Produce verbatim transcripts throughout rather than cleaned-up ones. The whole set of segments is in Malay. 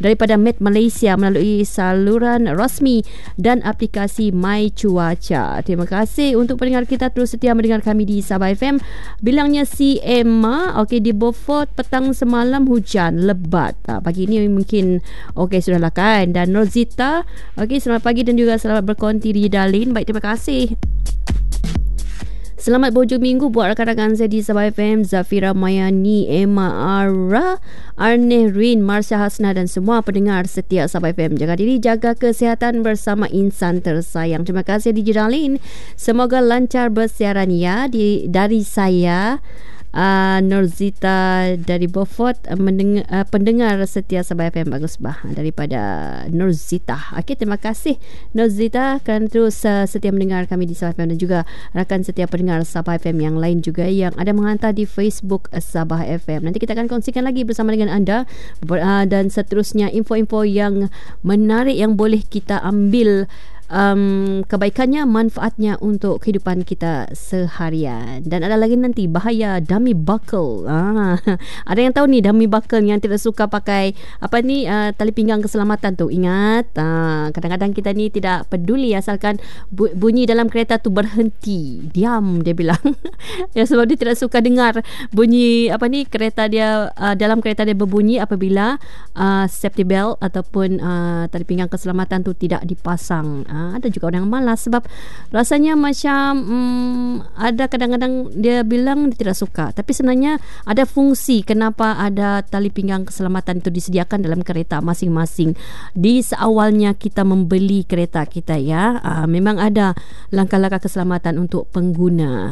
daripada Met Malaysia melalui saluran rasmi dan aplikasi My Cuaca. Terima kasih untuk pendengar kita terus setia mendengar kami di Sabah F M. Bilangnya si Emma, okey, di Beaufort petang semalam hujan lebat. Ha, pagi ini mungkin okey sudahlah kan. Dan Rozita, okey, selamat pagi dan juga selamat berkonti di Darlin. Baik, terima kasih. Selamat berhujung minggu buat rakan-rakan saya di Sabah F M, Zafira Mayani, Emma Ara, Arneh Rin, Marsha Hasna dan semua pendengar setia Sabah F M. Jaga diri, jaga kesihatan bersama insan tersayang. Terima kasih di Jedalin. Semoga lancar bersiaran ya di, dari saya. Uh, Nurzita dari Beaufort, uh, mendengar, uh, pendengar setia Sabah F M. Bagus bah daripada Nurzita. Okey, terima kasih Nurzita kerana terus uh, setia mendengar kami di Sabah F M dan juga rakan setia pendengar Sabah F M yang lain juga yang ada menghantar di Facebook uh, Sabah F M. Nanti kita akan kongsikan lagi bersama dengan anda uh, dan seterusnya info-info yang menarik yang boleh kita ambil Um, kebaikannya, manfaatnya untuk kehidupan kita seharian. Dan ada lagi nanti bahaya dummy buckle. Ah, ada yang tahu ni dummy buckle yang tidak suka pakai apa ni uh, tali pinggang keselamatan tu. Ingat, uh, kadang-kadang kita ni tidak peduli asalkan bu- bunyi dalam kereta tu berhenti. Diam, dia bilang. Ya, sebab dia tidak suka dengar bunyi apa ni kereta dia uh, dalam kereta dia berbunyi apabila uh, safety belt ataupun uh, tali pinggang keselamatan tu tidak dipasang. Uh, ada juga orang yang malas sebab rasanya macam hmm, ada kadang-kadang dia bilang dia tidak suka, tapi sebenarnya ada fungsi kenapa ada tali pinggang keselamatan itu disediakan dalam kereta masing-masing di seawalnya kita membeli kereta kita ya. Aa, memang ada langkah-langkah keselamatan untuk pengguna.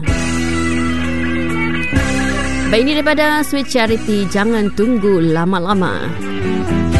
Baik, ini daripada Sweet Charity, jangan tunggu lama-lama.